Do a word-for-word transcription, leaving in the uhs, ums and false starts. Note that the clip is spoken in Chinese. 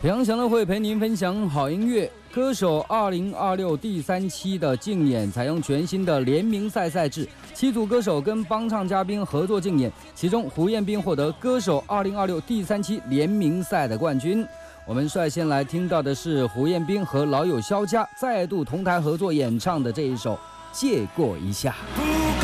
平阳祥乐会陪您分享好音乐。歌手二零二六第三期的竞演采用全新的联名赛赛制，七组歌手跟帮唱嘉宾合作竞演，其中胡彦斌获得歌手二零二六第三期联名赛的冠军。我们率先来听到的是胡彦斌和老友肖家再度同台合作演唱的这一首《借过一下》。